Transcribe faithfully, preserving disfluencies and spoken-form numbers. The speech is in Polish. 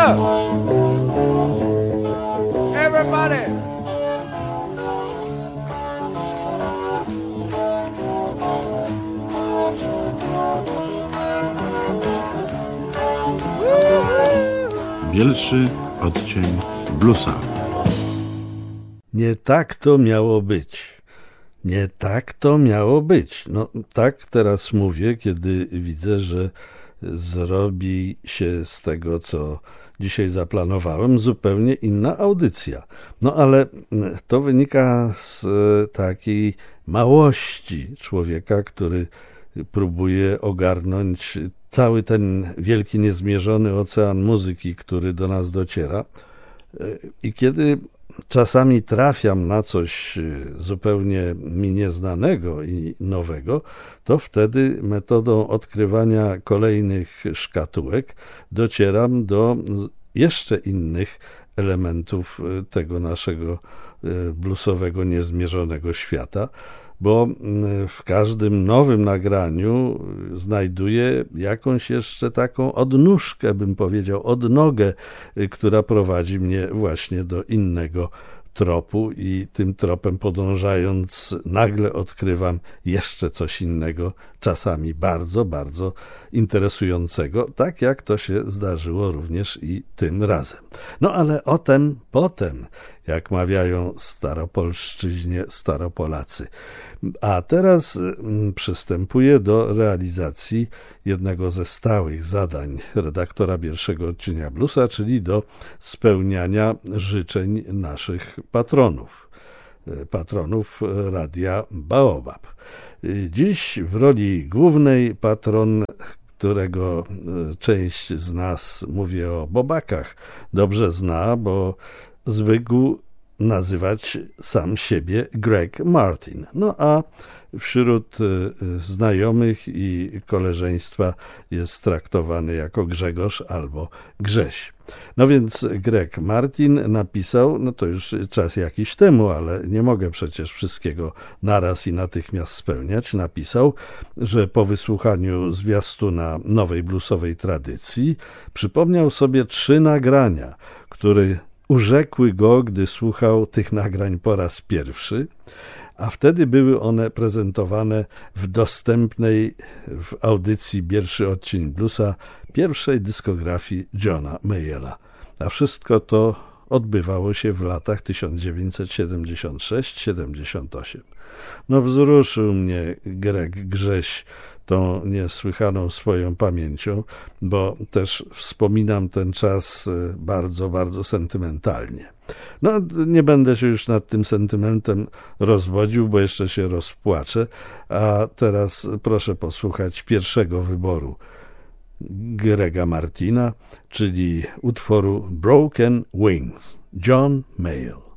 up! Everybody! Pierwszy odcień bluesa. Nie tak to miało być. Nie tak to miało być. No tak teraz mówię, kiedy widzę, że zrobi się z tego, co dzisiaj zaplanowałem, zupełnie inna audycja. No ale to wynika z takiej małości człowieka, który próbuje ogarnąć cały ten wielki, niezmierzony ocean muzyki, który do nas dociera. I kiedy czasami trafiam na coś zupełnie mi nieznanego i nowego, to wtedy metodą odkrywania kolejnych szkatułek docieram do jeszcze innych elementów tego naszego bluesowego, niezmierzonego świata, bo w każdym nowym nagraniu znajduję jakąś jeszcze taką odnóżkę, bym powiedział, odnogę, która prowadzi mnie właśnie do innego tropu i tym tropem podążając nagle odkrywam jeszcze coś innego, czasami bardzo, bardzo interesującego, tak jak to się zdarzyło również i tym razem. No ale o tym potem, jak mawiają staropolszczyźnie staropolacy. A teraz przystępuję do realizacji jednego ze stałych zadań redaktora pierwszego odcienia bluesa, czyli do spełniania życzeń naszych patronów, patronów Radia Baobab. Dziś w roli głównej patron, którego część z nas, mówię o Bobakach, dobrze zna, bo zwykł nazywać sam siebie Greg Martin. No a wśród znajomych i koleżeństwa jest traktowany jako Grzegorz albo Grześ. No więc Greg Martin napisał, no to już czas jakiś temu, ale nie mogę przecież wszystkiego naraz i natychmiast spełniać, napisał, że po wysłuchaniu zwiastuna nowej bluesowej tradycji przypomniał sobie trzy nagrania, które urzekły go, gdy słuchał tych nagrań po raz pierwszy, a wtedy były one prezentowane w dostępnej w audycji Pierwszy odcień bluesa pierwszej dyskografii Johna Mayalla. A wszystko to odbywało się w latach tysiąc dziewięćset siedemdziesiąt sześć siedemdziesiąt osiem. No wzruszył mnie Greg Grześ tą niesłychaną swoją pamięcią, bo też wspominam ten czas bardzo, bardzo sentymentalnie. No, nie będę się już nad tym sentymentem rozwodził, bo jeszcze się rozpłaczę, a teraz proszę posłuchać pierwszego wyboru Grega Martina, czyli utworu Broken Wings, John Mayall.